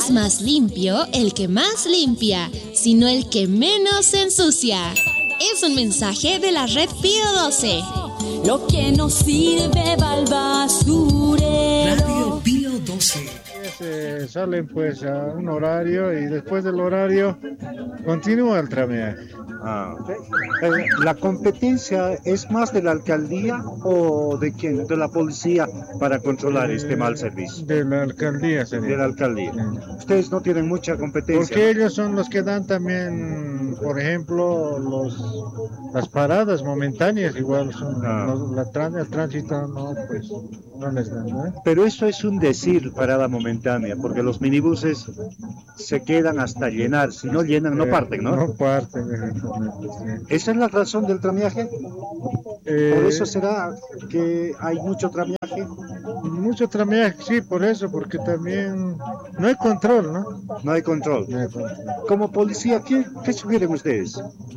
es más limpio el que más limpia, sino el que menos se ensucia. Es un mensaje de la Red Pío 12. Lo que no sirve va al basurero. Radio Pío 12. Salen pues a un horario y después del horario continúa el trameaje. ¿La competencia es más de la alcaldía o de quién? ¿De la policía para controlar este mal servicio? De la alcaldía sería. De la alcaldía. Ustedes no tienen mucha competencia. Porque ellos son los que dan también, por ejemplo, las paradas momentáneas, igual son el tránsito no, pues no les dan, ¿no? Pero eso es un decir, parada momentánea, porque los minibuses se quedan hasta llenar. Si no llenan, no parten, ¿no? No parten. ¿Esa es la razón del trameaje? ¿Por eso será que hay mucho trameaje? Mucho trameaje, sí, por eso, porque también no hay control, ¿no? No hay control. Como policía, ¿qué sugieren ustedes?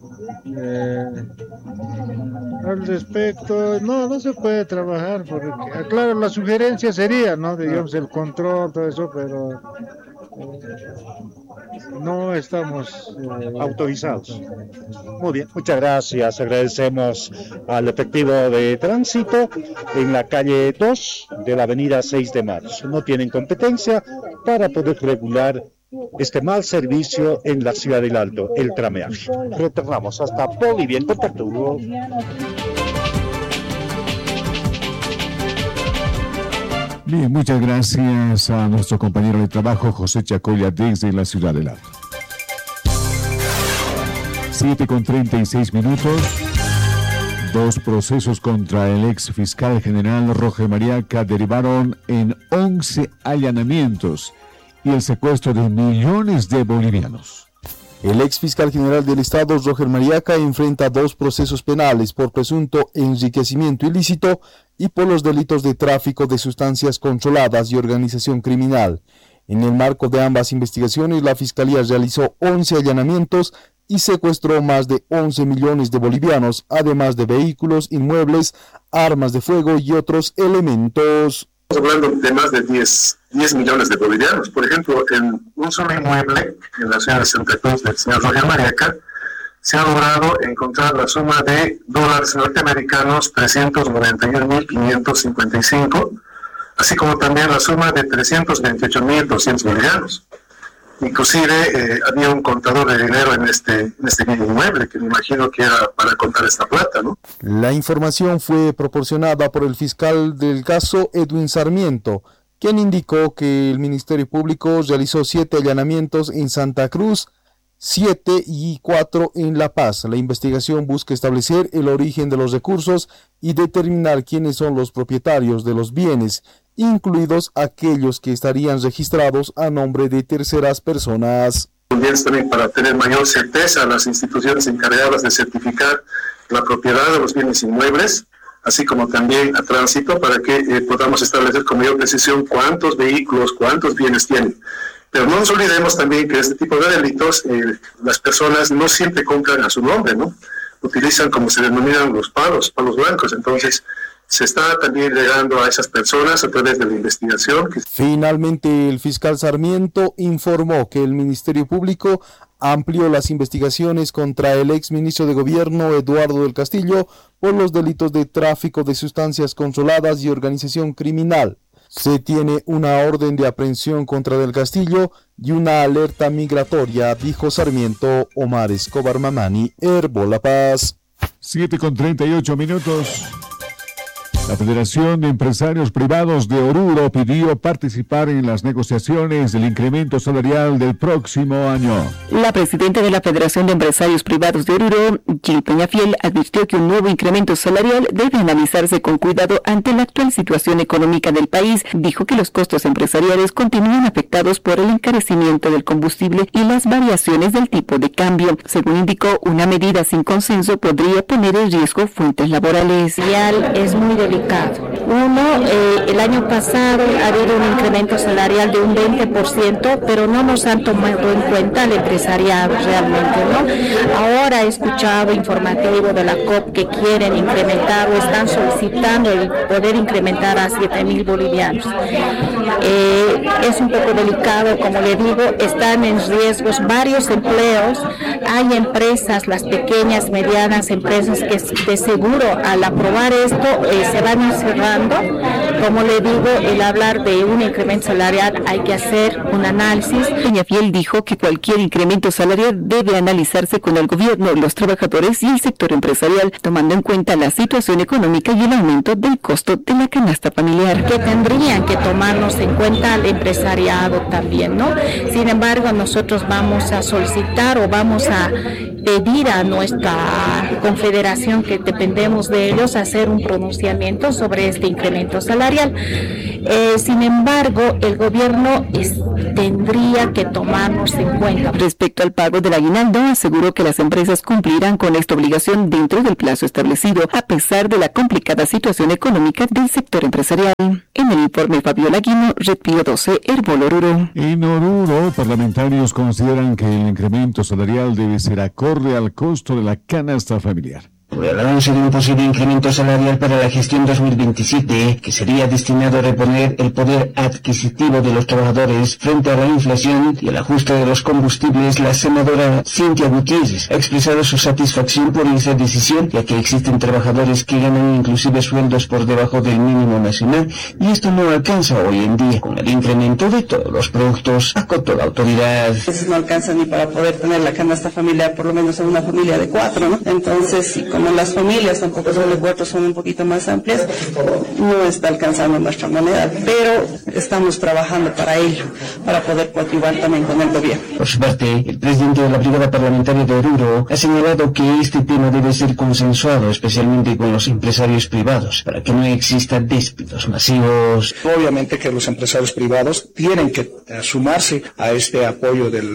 Al respecto, no se puede trabajar, porque, claro, la sugerencia sería, ¿no? Digamos, el control, todo eso, pero no estamos autorizados. Muy bien, muchas gracias. Agradecemos al efectivo de tránsito en la calle 2 de la avenida 6 de marzo. No tienen competencia para poder regular este mal servicio en la ciudad del Alto, el trameaje. Retornamos hasta Bolivia en contacto. Bien, muchas gracias a nuestro compañero de trabajo José Chacoya desde la ciudad del Alto. 7:36. Dos procesos contra el ex fiscal general Roger Mariaca derivaron en 11 allanamientos y el secuestro de millones de bolivianos. El ex fiscal general del Estado, Roger Mariaca, enfrenta 2 procesos penales por presunto enriquecimiento ilícito y por los delitos de tráfico de sustancias controladas y organización criminal. En el marco de ambas investigaciones, la Fiscalía realizó 11 allanamientos y secuestró más de 11 millones de bolivianos, además de vehículos, inmuebles, armas de fuego y otros elementos. Estamos hablando de más de 10 millones de bolivianos. Por ejemplo, en un solo inmueble en la ciudad de Santa Cruz del señor Roger Mariaca se ha logrado encontrar la suma de dólares norteamericanos 391.555, así como también la suma de 328.200 bolivianos. Inclusive había un contador de dinero en este mismo inmueble, que me imagino que era para contar esta plata, ¿no? La información fue proporcionada por el fiscal del caso, Edwin Sarmiento, quien indicó que el Ministerio Público realizó 7 allanamientos en Santa Cruz, 7 y 4 en La Paz. La investigación busca establecer el origen de los recursos y determinar quiénes son los propietarios de los bienes, incluidos aquellos que estarían registrados a nombre de terceras personas. También para tener mayor certeza a las instituciones encargadas de certificar la propiedad de los bienes inmuebles, así como también a tránsito, para que podamos establecer con mayor precisión cuántos vehículos, cuántos bienes tienen. Pero no nos olvidemos también que este tipo de delitos, las personas no siempre compran a su nombre, ¿no? Utilizan, como se denominan, los palos blancos. Entonces, se está también llegando a esas personas a través de la investigación. Finalmente, el fiscal Sarmiento informó que el Ministerio Público amplió las investigaciones contra el ex ministro de Gobierno Eduardo del Castillo por los delitos de tráfico de sustancias controladas y organización criminal. Se tiene una orden de aprehensión contra del Castillo y una alerta migratoria, dijo Sarmiento. Omar Escobar Mamani, Herbo La Paz. 7:38. La Federación de Empresarios Privados de Oruro pidió participar en las negociaciones del incremento salarial del próximo año. La presidenta de la Federación de Empresarios Privados de Oruro, Gil Peñafiel, advirtió que un nuevo incremento salarial debe analizarse con cuidado ante la actual situación económica del país. Dijo que los costos empresariales continúan afectados por el encarecimiento del combustible y las variaciones del tipo de cambio. Según indicó, una medida sin consenso podría poner en riesgo fuentes laborales. Es muy delicado delicado. Uno, el año pasado ha habido un incremento salarial de un 20%, pero no nos han tomado en cuenta el empresariado realmente, ¿no? Ahora he escuchado informativo de la COP que quieren incrementar o están solicitando el poder incrementar a 7.000 bolivianos. Es un poco delicado, como le digo, están en riesgos varios empleos. Hay empresas, las pequeñas, medianas empresas que de seguro al aprobar esto se van a ir cerrando. Como le digo, el hablar de un incremento salarial hay que hacer un análisis. Peñafiel dijo que cualquier incremento salarial debe analizarse con el gobierno, los trabajadores y el sector empresarial, tomando en cuenta la situación económica y el aumento del costo de la canasta familiar. Que tendrían que tomarnos en cuenta al empresariado también, ¿no? Sin embargo, nosotros vamos a solicitar o vamos a pedir a nuestra confederación, que dependemos de ellos, hacer un pronunciamiento sobre este incremento salarial. Sin embargo, el gobierno tendría que tomarnos en cuenta. Respecto al pago del aguinaldo, aseguró que las empresas cumplirán con esta obligación dentro del plazo establecido, a pesar de la complicada situación económica del sector empresarial. En el informe, Fabiola Guino, Red Pío 12, Herbol Oruro. En Oruro, parlamentarios consideran que el incremento salarial debe ser acorde al costo de la canasta familiar. Por el anuncio de un posible incremento salarial para la gestión 2027, que sería destinado a reponer el poder adquisitivo de los trabajadores frente a la inflación y el ajuste de los combustibles, la senadora Cintia Gutiérrez ha expresado su satisfacción por esa decisión, ya que existen trabajadores que ganan inclusive sueldos por debajo del mínimo nacional, y esto no alcanza hoy en día con el incremento de todos los productos, acotó la autoridad. Eso no alcanza ni para poder tener la canasta familiar, por lo menos en una familia de 4, ¿no? Entonces, sí, como las familias tampoco son de 4, son un poquito más amplias, no está alcanzando nuestra moneda, pero estamos trabajando para ello, para poder coadyuvar también con el gobierno. Por su parte, el presidente de la Brigada Parlamentaria de Oruro ha señalado que este tema debe ser consensuado, especialmente con los empresarios privados, para que no exista despidos masivos. Obviamente que los empresarios privados tienen que sumarse a este apoyo del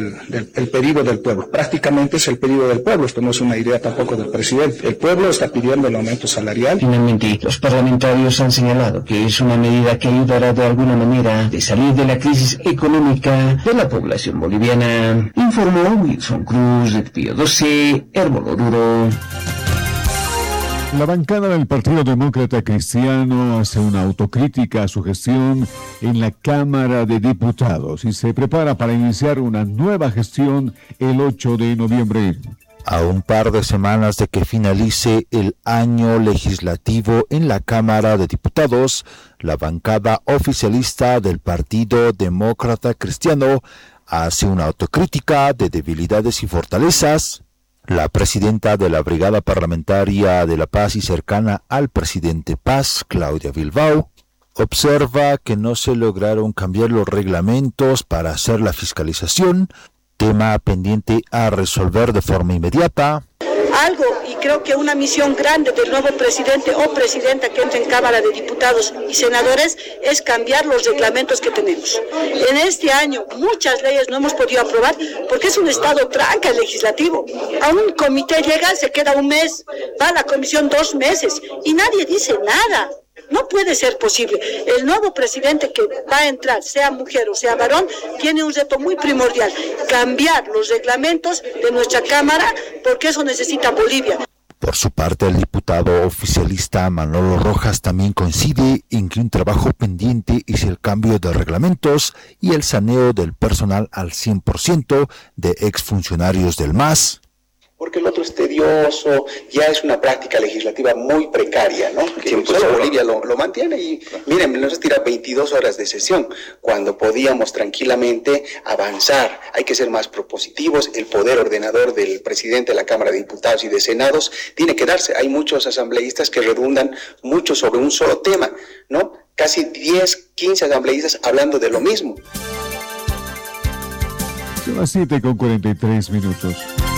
pedido del pueblo. Prácticamente es el pedido del pueblo, esto no es una idea tampoco del presidente. El pueblo está pidiendo el aumento salarial. Finalmente, los parlamentarios han señalado que es una medida que ayudará de alguna manera de salir de la crisis económica de la población boliviana. Informó Wilson Cruz, de Pío 12, Herbol Oruro. La bancada del Partido Demócrata Cristiano hace una autocrítica a su gestión en la Cámara de Diputados y se prepara para iniciar una nueva gestión el 8 de noviembre. A un par de semanas de que finalice el año legislativo en la Cámara de Diputados, la bancada oficialista del Partido Demócrata Cristiano hace una autocrítica de debilidades y fortalezas. La presidenta de la Brigada Parlamentaria de la Paz y cercana al presidente Paz, Claudia Bilbao, observa que no se lograron cambiar los reglamentos para hacer la fiscalización, tema pendiente a resolver de forma inmediata. Algo, y creo que una misión grande del nuevo presidente o presidenta que entra en Cámara de Diputados y Senadores es cambiar los reglamentos que tenemos. En este año muchas leyes no hemos podido aprobar porque es un estado tranca el legislativo. A un comité llega, se queda un mes, va a la comisión 2 meses y nadie dice nada. No puede ser posible. El nuevo presidente que va a entrar, sea mujer o sea varón, tiene un reto muy primordial: cambiar los reglamentos de nuestra Cámara, porque eso necesita Bolivia. Por su parte, el diputado oficialista Manolo Rojas también coincide en que un trabajo pendiente es el cambio de reglamentos y el saneo del personal al 100% de exfuncionarios del MAS. Porque el otro es tedioso, ya es una práctica legislativa muy precaria, ¿no? Que solo Bolivia lo mantiene y miren, nos tira 22 horas de sesión, cuando podíamos tranquilamente avanzar. Hay que ser más propositivos, el poder ordenador del presidente de la Cámara de Diputados y de Senados tiene que darse. Hay muchos asambleístas que redundan mucho sobre un solo tema, ¿no? Casi 10, 15 asambleístas hablando de lo mismo. Son las 7:43.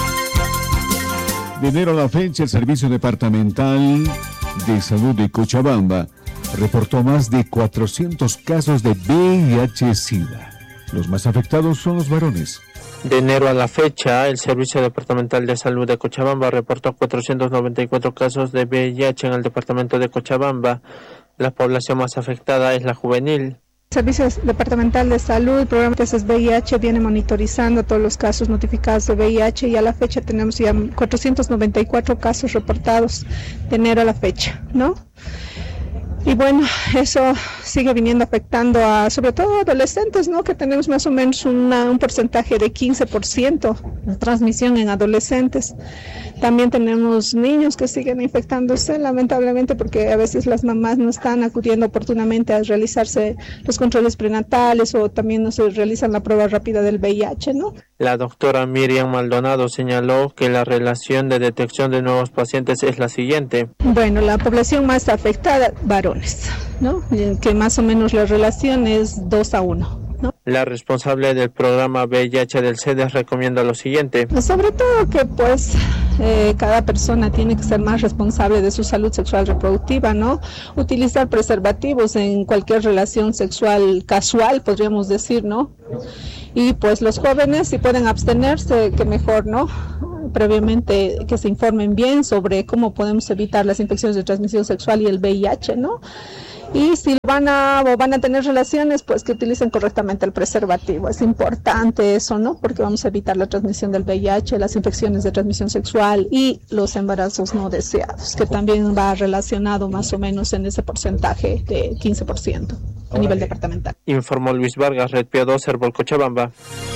De enero a la fecha, el Servicio Departamental de Salud de Cochabamba reportó más de 400 casos de VIH-Sida. Los más afectados son los varones. De enero a la fecha, el Servicio Departamental de Salud de Cochabamba reportó 494 casos de VIH en el departamento de Cochabamba. La población más afectada es la juvenil. El Servicio Departamental de Salud, el programa de VIH, viene monitorizando todos los casos notificados de VIH y a la fecha tenemos ya 494 casos reportados de enero a la fecha, ¿no? Y bueno, eso sigue viniendo afectando a, sobre todo, adolescentes, ¿no? Que tenemos más o menos un porcentaje de 15% de transmisión en adolescentes. También tenemos niños que siguen infectándose, lamentablemente, porque a veces las mamás no están acudiendo oportunamente a realizarse los controles prenatales o también no se realizan la prueba rápida del VIH, ¿no? La doctora Miriam Maldonado señaló que la relación de detección de nuevos pacientes es la siguiente. Bueno, la población más afectada, varones, ¿no? Que más o menos la relación es 2-1. ¿no? La responsable del programa VIH del CEDES recomienda lo siguiente. Sobre todo que pues cada persona tiene que ser más responsable de su salud sexual reproductiva, ¿no? Utilizar preservativos en cualquier relación sexual casual, podríamos decir, ¿no? Y pues los jóvenes, si pueden abstenerse, que mejor, ¿no? Previamente que se informen bien sobre cómo podemos evitar las infecciones de transmisión sexual y el VIH, ¿no? Y si van a tener relaciones, pues que utilicen correctamente el preservativo. Es importante eso, ¿no? Porque vamos a evitar la transmisión del VIH, las infecciones de transmisión sexual y los embarazos no deseados, que también va relacionado más o menos en ese porcentaje de 15% a nivel departamental. Informó Luis Vargas, Red Pio 2, Herbol Cochabamba.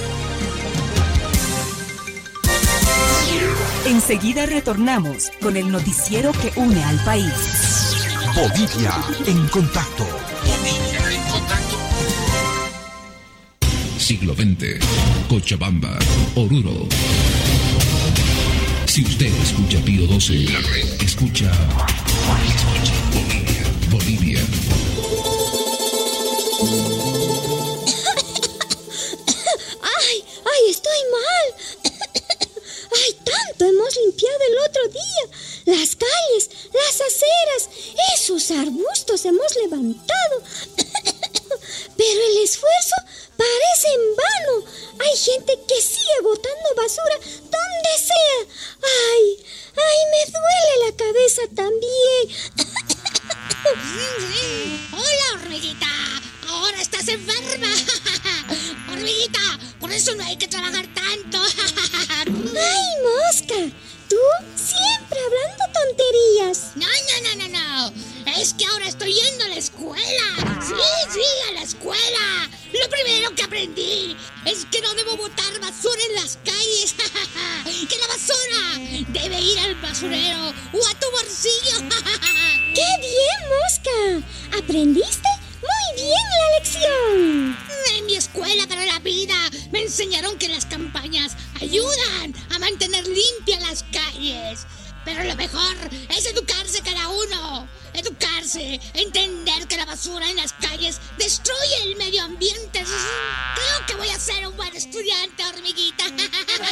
Enseguida retornamos con el noticiero que une al país. Bolivia en contacto. Siglo XX. Cochabamba, Oruro. Si usted escucha Pío 12, escucha Bolivia. ¡Ay, estoy mal! ¡Ay, tanto hemos limpiado el otro día! Las calles, las aceras, esos arbustos hemos levantado. Pero el esfuerzo parece en vano. Hay gente que sigue botando basura donde sea. ¡Ay, me duele la cabeza también! ¡Hola, hormiguita! ¡Ahora estás enferma! ¡Hormiguita! Por eso no hay que trabajar tanto. ¡Ay, mosca! Tú siempre hablando tonterías. No. Es que ahora estoy yendo a la escuela. Sí, a la escuela. Lo primero que aprendí es que no debo botar basura en las calles. Que la basura debe ir al basurero o a tu bolsillo. ¡Qué bien, mosca! ¿Aprendiste? ¡Muy bien la lección! En mi escuela para la vida me enseñaron que las campañas ayudan a mantener limpias las calles. Pero lo mejor es educarse cada uno. Educarse, entender que la basura en las calles destruye el medio ambiente. Creo que voy a ser un buen estudiante, hormiguita.